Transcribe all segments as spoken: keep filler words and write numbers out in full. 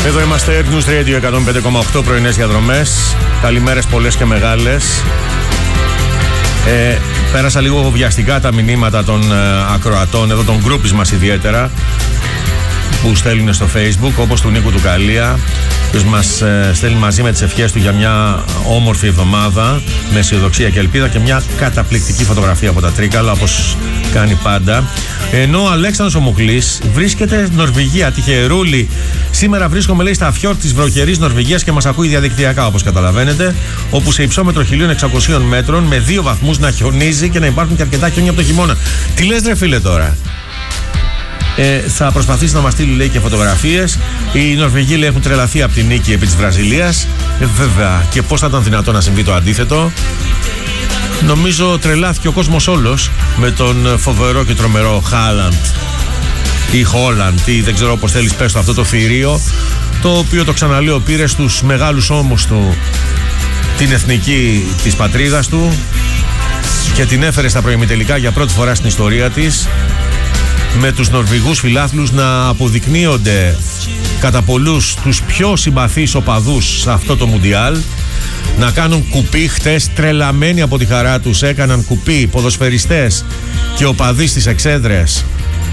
Εδώ είμαστε, News Radio εκατόν πέντε κόμμα οκτώ, πρωινές διαδρομές. Καλημέρες πολλές και μεγάλες. Ε, πέρασα λίγο βιαστικά τα μηνύματα των ε, ακροατών, εδώ των γκρούπις μας ιδιαίτερα, που στέλνουν στο Facebook, όπως του Νίκου του Καλία, που μας ε, στέλνει μαζί με τις ευχές του για μια όμορφη εβδομάδα με αισιοδοξία και ελπίδα και μια καταπληκτική φωτογραφία από τα Τρίκαλα, όπως κάνει πάντα. Ενώ ο Αλέξανδρος ο Μουχλής βρίσκεται Νορβηγία, τυχερούλη. Σήμερα βρίσκομαι, λέει, στα φιόρτ της βροχερής Νορβηγίας και μας ακούει διαδικτυακά, όπως καταλαβαίνετε, όπου σε υψόμετρο χίλια εξακοσίων μέτρων, με δύο βαθμούς να χιονίζει και να υπάρχουν και αρκετά χιόνια από το χειμώνα. Τι λες, ρε φίλε, τώρα? Ε, θα προσπαθήσει να μας στείλει, λέει, και φωτογραφίες. Οι Νορβηγοί, λέει, έχουν τρελαθεί από την νίκη επί της Βραζιλίας. Ε, βέβαια, και πώς θα ήταν δυνατό να συμβεί το αντίθετο? Νομίζω τρελάθηκε ο κόσμος όλος με τον φοβερό και τρομερό Χάλαντ ή Χόλαντ ή δεν ξέρω πώς θέλεις πες το, αυτό το θηρίο, το οποίο, το ξαναλέω, πήρε στους μεγάλους ώμους του την εθνική της πατρίδας του και την έφερε στα προημιτελικά για πρώτη φορά στην ιστορία της, με τους Νορβηγούς φιλάθλους να αποδεικνύονται κατά πολλούς τους πιο συμπαθείς οπαδούς σε αυτό το Μουντιάλ, να κάνουν κουπί. Χτες, τρελαμένοι από τη χαρά τους, έκαναν κουπί ποδοσφαιριστές και οπαδοί στις εξέδρες.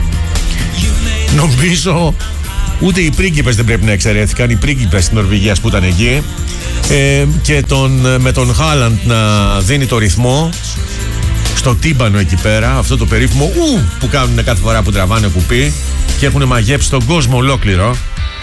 Νομίζω ούτε οι πρίγκιπες δεν πρέπει να εξαιρέθηκαν, οι πρίγκιπες της Νορβηγίας που ήταν εκεί, ε, και τον, με τον Χάλαντ να δίνει το ρυθμό στο τύμπανο εκεί πέρα, αυτό το περίφημο ου που κάνουν κάθε φορά που τραβάνε κουπί και έχουν μαγέψει τον κόσμο ολόκληρο.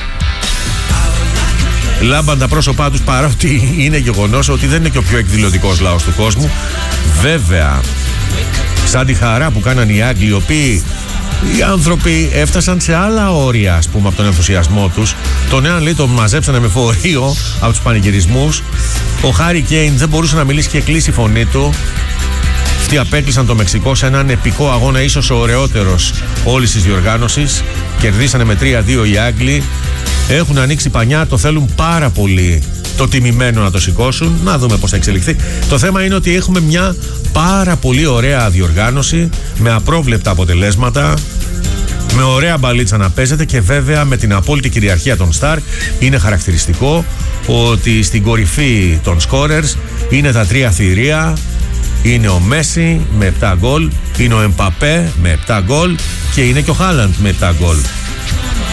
Λάμπαν τα πρόσωπά τους, παρότι είναι γεγονός ότι δεν είναι και ο πιο εκδηλωτικός λαός του κόσμου. Βέβαια, σαν τη χαρά που κάναν οι Άγγλοι, οι οποίοι οι άνθρωποι έφτασαν σε άλλα όρια, ας πούμε, από τον ενθουσιασμό τους. Τον έναν, λέει, τον μαζέψανε με φορείο από τους πανηγυρισμούς. Ο Χάρι Κέιν δεν μπορούσε να μιλήσει και κλείσει η φωνή του. Αυτοί απέκλεισαν το Μεξικό σε έναν επικό αγώνα, ίσως ο ωραιότερος όλης της διοργάνωσης. Κερδίσανε με τρία δύο οι Άγγλοι. Έχουν ανοίξει πανιά, το θέλουν πάρα πολύ το τιμημένο να το σηκώσουν. Να δούμε πώς θα εξελιχθεί. Το θέμα είναι ότι έχουμε μια πάρα πολύ ωραία διοργάνωση, με απρόβλεπτα αποτελέσματα, με ωραία μπαλίτσα να παίζεται και βέβαια με την απόλυτη κυριαρχία των Σταρ. Είναι χαρακτηριστικό ότι στην κορυφή των σκόρερς είναι τα τρία θηρία. Είναι ο Μέση με επτά γκολ, είναι ο Εμπαπέ με επτά γκολ και είναι και ο Χάλαντ με επτά γκολ.